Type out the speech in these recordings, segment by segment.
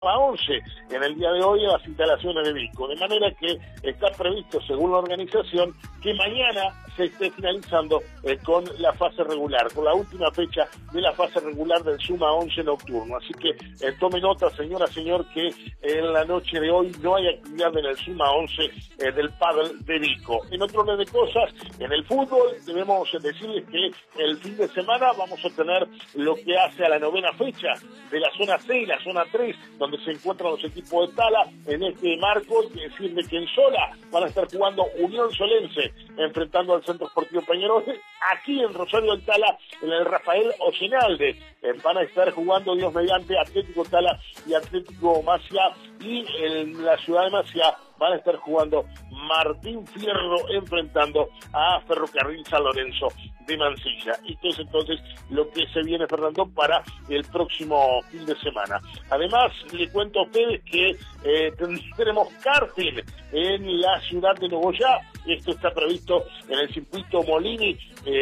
a 11 en el día de hoy a las instalaciones de Vico, de manera que está previsto, según la organización, que mañana se esté finalizando con la fase regular, con la última fecha de la fase regular del Suma 11 nocturno. Así que tome nota, señora, señor, que en la noche de hoy no hay actividad en el Suma 11 del pádel de Vico. En otro orden de cosas, en el fútbol debemos decirles que el fin de semana vamos a tener lo que hace a la novena fecha de la zona C y la zona 3, donde se encuentran los equipos de Tala. En este marco, hay que decirle que en Sola van a estar jugando Unión Solense, enfrentando al Centro Sportivo Peñarol. Aquí en Rosario del Tala, en el Rafael Ocenalde, van a estar jugando, Dios mediante, Atlético Tala y Atlético Maciá, y en la ciudad de Maciá van a estar jugando Martín Fierro enfrentando a Ferrocarril San Lorenzo de Mansilla. Y entonces lo que se viene, Fernando, para el próximo fin de semana. Además, le cuento a ustedes que tenemos karting en la ciudad de Nogoyá. Esto está previsto en el circuito Molini,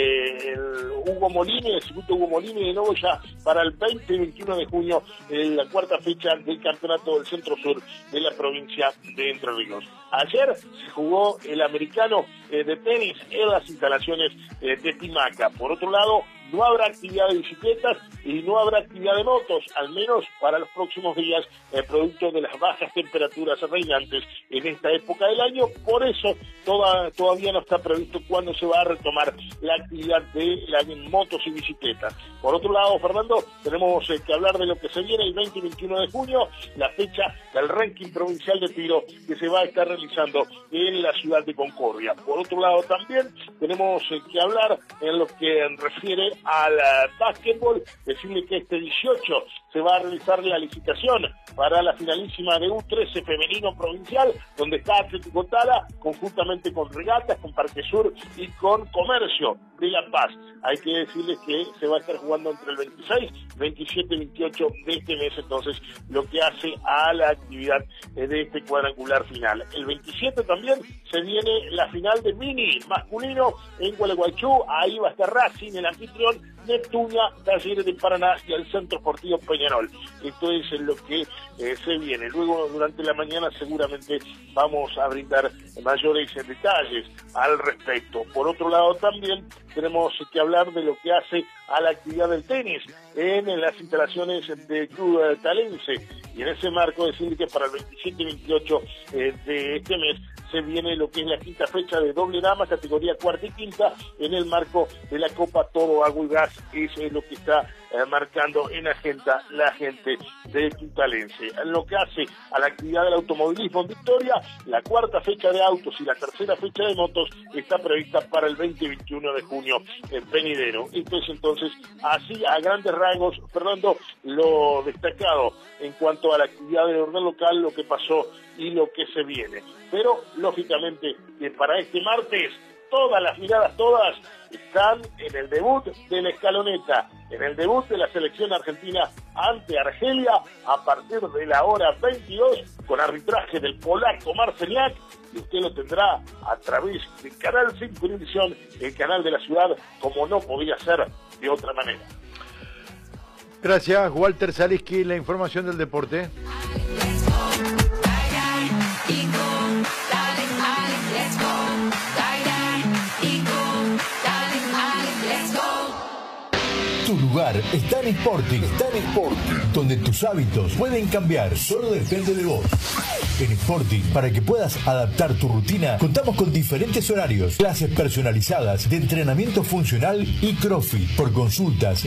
el circuito Hugo Molini de Nogoyá, para el 20 y 21 de junio, la cuarta fecha del campeonato del Centro Sur de la provincia de Entre Ríos. Ayer se jugó el americano de tenis en las instalaciones de Timaca. Por otro lado, no habrá actividad de bicicletas y no habrá actividad de motos, al menos para los próximos días, producto de las bajas temperaturas reinantes en esta época del año. Por eso todavía no está previsto cuándo se va a retomar la actividad de las motos y bicicletas. Por otro lado, Fernando, tenemos que hablar de lo que se viene el 20 y 21 de junio, la fecha del ranking provincial de tiro que se va a estar realizando en la ciudad de Concordia. Por otro lado, también tenemos que hablar en lo que refiere al básquetbol, decirle que este 18 se va a realizar la licitación para la finalísima de U13 femenino provincial, donde está Atlético Tala, conjuntamente con Regatas, con Parque Sur y con Comercio de La Paz. Hay que decirles que se va a estar jugando entre el 26, 27 y 28 de este mes, entonces, lo que hace a la actividad de este cuadrangular final. El 27 también se viene la final de mini masculino en Gualeguaychú. Ahí va a estar Racing, el anfitrión, Neptunia, Talleres de Paraná y el Centro Sportivo Peñarol. Esto es lo que se viene. Luego, durante la mañana, seguramente vamos a brindar mayores detalles al respecto. Por otro lado, también tenemos que hablar de lo que hace a la actividad del tenis en las instalaciones del Club Talense. Y en ese marco, decir que para el 27 y 28 de este mes se viene lo que es la quinta fecha de doble dama, categoría cuarta y quinta, en el marco de la Copa Todo Agua y Gas. Eso es lo que está marcando en agenda la gente de Quintalense. En lo que hace a la actividad del automovilismo en Victoria, la cuarta fecha de autos y la tercera fecha de motos está prevista para el 20 y 21 de junio en Venidero. Esto es entonces, así a grandes rasgos, Fernando, lo destacado en cuanto a la actividad del orden local, lo que pasó y lo que se viene. Pero, lógicamente, que para este martes, todas las miradas, todas, están en el debut de la escaloneta, en el debut de la selección argentina ante Argelia, a partir de la hora 22, con arbitraje del polaco Marceliak, y usted lo tendrá a través de Canal 5 Univisión, el canal de la ciudad, como no podía ser de otra manera. Gracias, Walter Zaleski, la información del deporte. Tu lugar está en Sporting, donde tus hábitos pueden cambiar, solo depende de vos. En Sporting, para que puedas adaptar tu rutina, contamos con diferentes horarios, clases personalizadas de entrenamiento funcional y CrossFit. Por consultas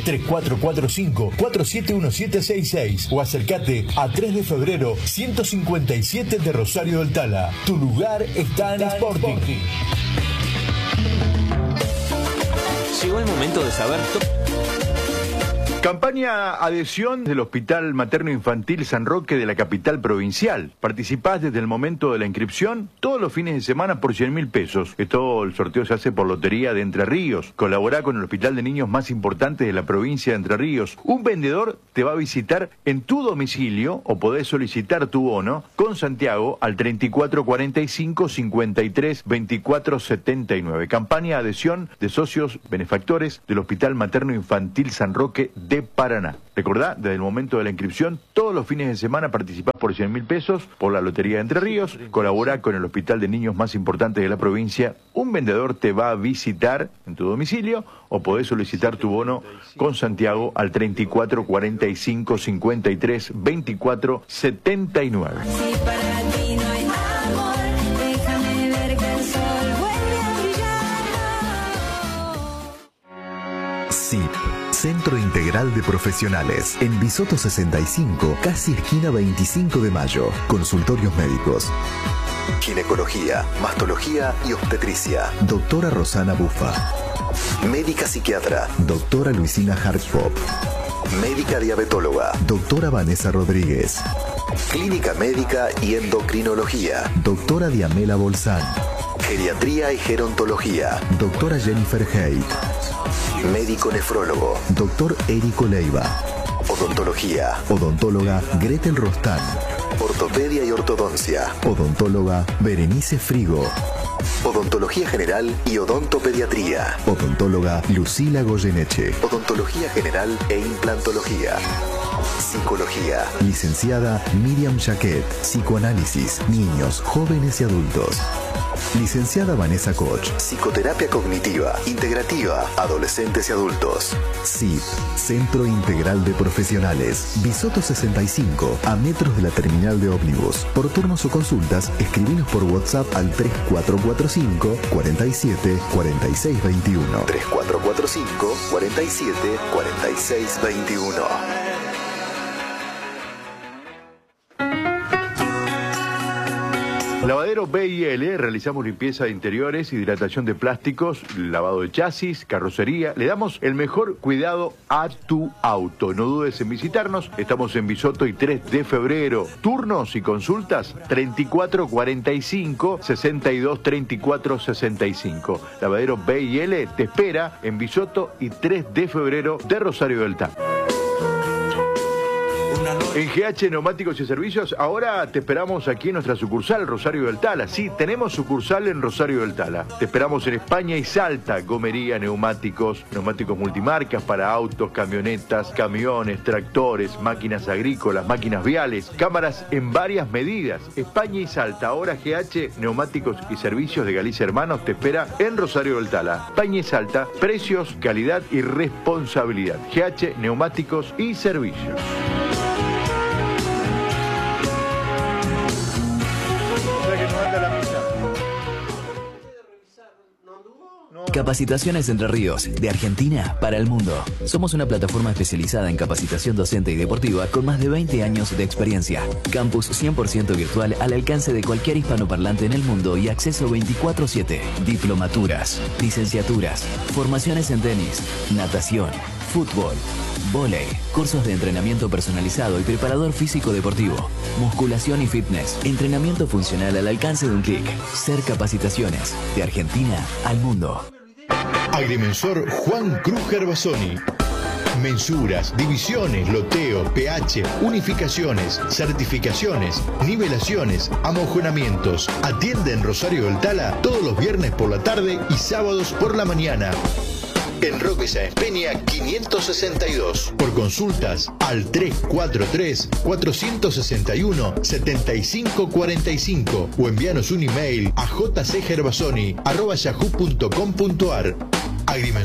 3445-471766 o acércate a 3 de febrero 157 de Rosario del Tala. Tu lugar está en Sporting. Llegó el momento de saber Campaña adhesión del Hospital Materno Infantil San Roque de la capital provincial. Participás desde el momento de la inscripción todos los fines de semana por 100.000 pesos. Esto, el sorteo se hace por Lotería de Entre Ríos. Colaborá con el hospital de niños más importante de la provincia de Entre Ríos. Un vendedor te va a visitar en tu domicilio o podés solicitar tu bono con Santiago al 3445-532479. Campaña adhesión de socios benefactores del Hospital Materno Infantil San Roque de de Paraná. Recordá, desde el momento de la inscripción, todos los fines de semana participás por 100.000 pesos por la Lotería de Entre Ríos, colaborá con el hospital de niños más importante de la provincia, un vendedor te va a visitar en tu domicilio o podés solicitar tu bono con Santiago al 34 45 53 24 79. Si para ti no hay amor, déjame ver que el sol vuelve a brillar. CIP, Centro Integral de Profesionales, en Bisoto 65, casi esquina 25 de Mayo. Consultorios médicos, ginecología, mastología y obstetricia, doctora Rosana Bufa. Médica psiquiatra, doctora Luisina Hartpop. Médica diabetóloga, doctora Vanessa Rodríguez. Clínica médica y endocrinología, doctora Diamela Bolsán. Geriatría y gerontología, doctora Jennifer Hay. Médico nefrólogo, doctor Érico Leiva. Odontología, odontóloga Gretel Rostán. Ortopedia y ortodoncia, odontóloga Berenice Frigo. Odontología general y odontopediatría, odontóloga Lucila Goyeneche. Odontología general e implantología. Psicología, licenciada Miriam Jaquet. Psicoanálisis, niños, jóvenes y adultos. Licenciada Vanessa Koch. Psicoterapia cognitiva, integrativa, adolescentes y adultos. CIP, Centro Integral de Profesionales. Bisoto 65, a metros de la terminal de ómnibus. Por turnos o consultas, escribinos por WhatsApp al 3445 47 46 21. 3445 47 46 21. Lavadero B&L, realizamos limpieza de interiores, hidratación de plásticos, lavado de chasis, carrocería. Le damos el mejor cuidado a tu auto. No dudes en visitarnos. Estamos en Bisoto y 3 de febrero. Turnos y consultas 34 45 62 34 65. Lavadero B&L te espera en Bisoto y 3 de febrero de Rosario del Tal. En GH Neumáticos y Servicios, ahora te esperamos aquí en nuestra sucursal Rosario del Tala. Sí, tenemos sucursal en Rosario del Tala. Te esperamos en España y Salta. Gomería, neumáticos multimarcas para autos, camionetas, camiones, tractores, máquinas agrícolas, máquinas viales, cámaras en varias medidas. España y Salta. Ahora GH Neumáticos y Servicios de Galicia Hermanos te espera en Rosario del Tala. España y Salta, precios, calidad y responsabilidad. GH Neumáticos y Servicios. Capacitaciones Entre Ríos, de Argentina para el mundo. Somos una plataforma especializada en capacitación docente y deportiva con más de 20 años de experiencia. Campus 100% virtual al alcance de cualquier hispanoparlante en el mundo y acceso 24/7. Diplomaturas, licenciaturas, formaciones en tenis, natación, fútbol, vóley, cursos de entrenamiento personalizado y preparador físico deportivo, musculación y fitness, entrenamiento funcional al alcance de un clic. Ser Capacitaciones, de Argentina al mundo. Agrimensor Juan Cruz Gervasoni. Mensuras, divisiones, loteo, pH, unificaciones, certificaciones, nivelaciones, amojonamientos. Atiende en Rosario del Tala todos los viernes por la tarde y sábados por la mañana. En Roque Sáenz Peña 562. Por consultas al 343-461-7545 o envíanos un email a jcgervasoni@yahoo.com.ar.